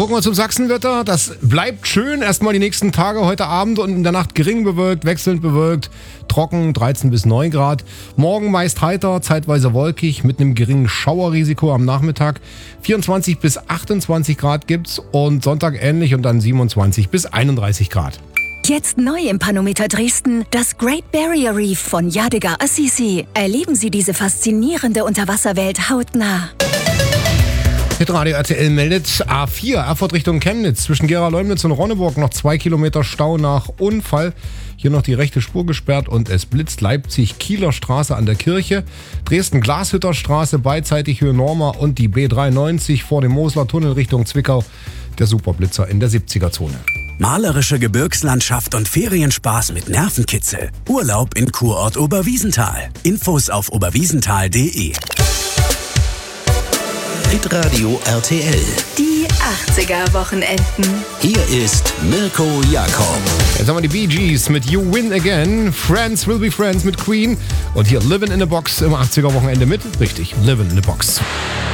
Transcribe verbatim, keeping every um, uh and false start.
Gucken wir zum Sachsenwetter. Das bleibt schön. Erstmal die nächsten Tage, heute Abend und in der Nacht gering bewölkt, wechselnd bewölkt, trocken, dreizehn bis neun Grad. Morgen meist heiter, zeitweise wolkig, mit einem geringen Schauerrisiko am Nachmittag. vierundzwanzig bis achtundzwanzig Grad gibt's und Sonntag ähnlich und dann siebenundzwanzig bis einunddreißig Grad. Jetzt neu im Panometer Dresden, das Great Barrier Reef von Yadigar Assisi. Erleben Sie diese faszinierende Unterwasserwelt hautnah. Hitradio R T L meldet A vier, Erfurt Richtung Chemnitz. Zwischen Gera-Leumnitz und Ronneburg noch zwei Kilometer Stau nach Unfall. Hier noch die rechte Spur gesperrt und es blitzt. Leipzig, Kieler Straße an der Kirche. Dresden, Glashütter Straße, beidseitig Höhe Norma und die B dreiundneunzig vor dem Mosler Tunnel Richtung Zwickau. Der Superblitzer in der siebziger-Zone. Malerische Gebirgslandschaft und Ferienspaß mit Nervenkitzel. Urlaub in Kurort Oberwiesenthal. Infos auf oberwiesenthal punkt de. Hitradio R T L. Die achtziger-Wochenenden. Hier ist Mirko Jakob. Jetzt haben wir die Bee Gees mit You Win Again. Friends Will Be Friends mit Queen. Und hier Livin' in a Box im achtziger-Wochenende mit. Richtig, Livin' in a Box.